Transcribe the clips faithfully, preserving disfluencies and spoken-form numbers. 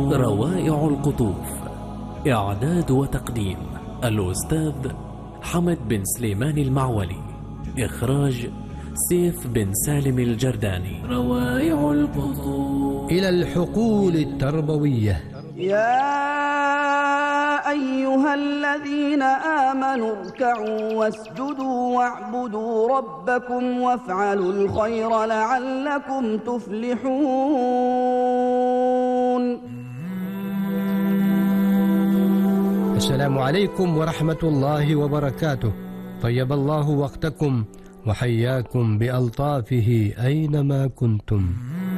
روائع القطوف. إعداد وتقديم الأستاذ حمد بن سليمان المعولي. إخراج سيف بن سالم الجرداني. روائع القطوف. إلى الحقول التربوية. يا أيها الذين آمنوا اركعوا واسجدوا واعبدوا ربكم وافعلوا الخير لعلكم تفلحون. السلام عليكم ورحمة الله وبركاته. طيب الله وقتكم وحياكم بألطافه أينما كنتم.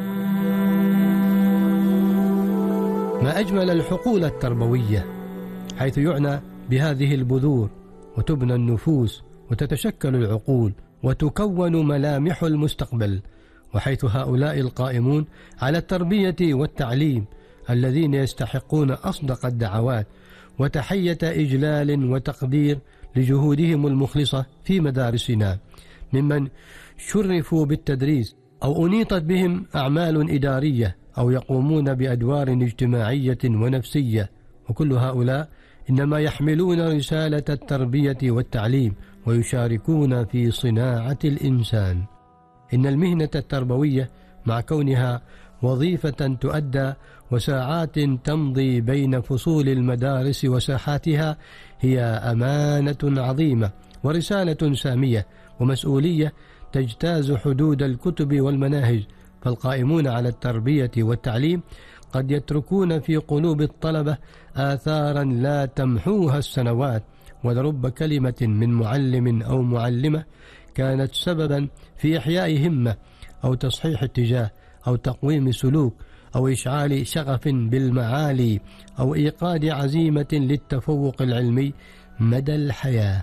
ما أجمل الحقول التربوية، حيث يعنى بهذه البذور وتبنى النفوس وتتشكل العقول وتكون ملامح المستقبل، وحيث هؤلاء القائمون على التربية والتعليم الذين يستحقون أصدق الدعوات وتحية إجلال وتقدير لجهودهم المخلصة في مدارسنا، ممن شرفوا بالتدريس أو أنيطت بهم أعمال إدارية أو يقومون بأدوار اجتماعية ونفسية، وكل هؤلاء إنما يحملون رسالة التربية والتعليم ويشاركون في صناعة الإنسان. إن المهنة التربوية مع كونها وظيفة تؤدى وساعات تمضي بين فصول المدارس وساحاتها هي أمانة عظيمة ورسالة سامية ومسؤولية تجتاز حدود الكتب والمناهج، فالقائمون على التربية والتعليم قد يتركون في قلوب الطلبة آثارا لا تمحوها السنوات، ولرب كلمة من معلم أو معلمة كانت سببا في إحياء همة أو تصحيح اتجاه أو تقويم سلوك أو إشعال شغف بالمعالي أو إيقاد عزيمة للتفوق العلمي مدى الحياة.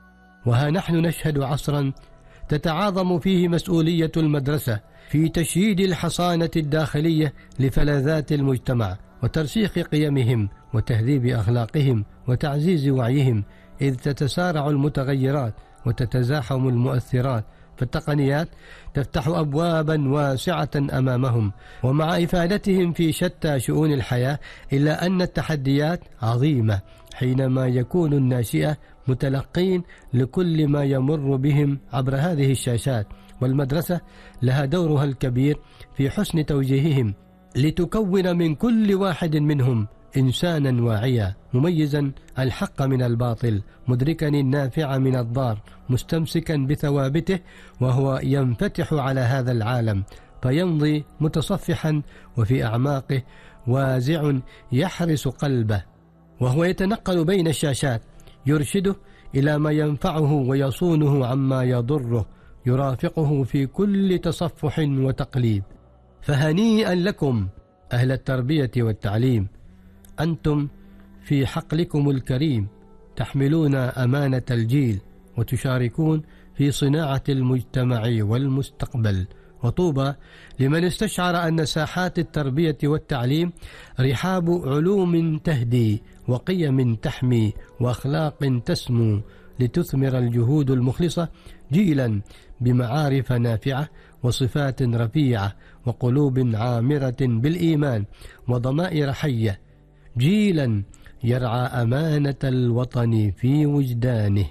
وها نحن نشهد عصرا تتعاظم فيه مسؤولية المدرسة في تشييد الحصانة الداخلية لفلذات المجتمع وترسيخ قيمهم وتهذيب أخلاقهم وتعزيز وعيهم، إذ تتسارع المتغيرات وتتزاحم المؤثرات، فالتقنيات تفتح أبوابا واسعة أمامهم ومع إفادتهم في شتى شؤون الحياة، إلا أن التحديات عظيمة حينما يكون الناشئة متلقين لكل ما يمر بهم عبر هذه الشاشات، والمدرسة لها دورها الكبير في حسن توجيههم لتكون من كل واحد منهم إنسانا واعيا مميزا الحق من الباطل، مدركا النافع من الضار، مستمسكا بثوابته وهو ينفتح على هذا العالم فيمضي متصفحا وفي أعماقه وازع يحرس قلبه، وهو يتنقل بين الشاشات يرشده إلى ما ينفعه ويصونه عما يضره، يرافقه في كل تصفح وتقليب. فهنيئا لكم أهل التربية والتعليم، أنتم في حقلكم الكريم تحملون أمانة الجيل وتشاركون في صناعة المجتمع والمستقبل، وطوبى لمن استشعر أن ساحات التربية والتعليم رحاب علوم تهدي وقيم تحمي وأخلاق تسمو، لتثمر الجهود المخلصة جيلا بمعارف نافعة وصفات رفيعة وقلوب عامرة بالإيمان وضمائر حية، جيلا يرعى أمانة الوطن في وجدانه.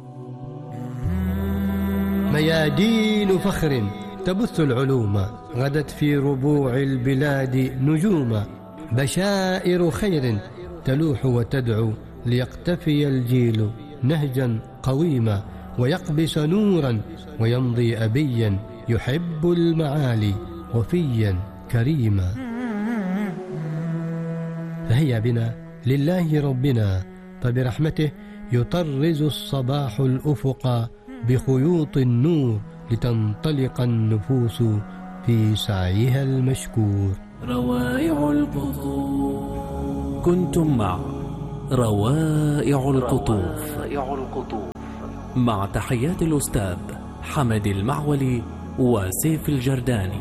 ميادين فخر تبث العلوم، غدت في ربوع البلاد نجوما، بشائر خير تلوح وتدعو ليقتفي الجيل نهجا قويما ويقبس نورا ويمضي أبيا يحب المعالي وفيا كريما. فهيا بنا لله ربنا، فبرحمته يطرز الصباح الأفق بخيوط النور لتنطلق النفوس في سعيها المشكور. روائع القطوف. كنتم مع روائع القطوف مع تحيات الأستاذ حمد المعولي وسيف الجرداني.